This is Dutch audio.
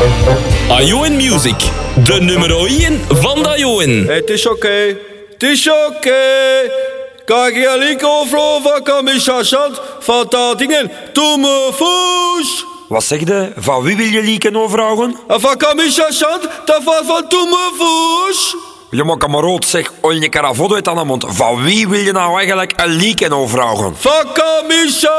Ajoen Music, de nummer 1 van de Ajoen. Het is oké. Het is oké. Kijk je lieko vlo van Kamisha Shant van Tatingen. Doe me voes. Wat zeg je? Van wie wil je lieken overhouden? Van Kamisha Shant, dat van doe me voes. Je maakt maar rood, zeg. Olje karavodo uit aan de mond. Van wie wil je nou eigenlijk een lieken overhouden? Van Kamisha.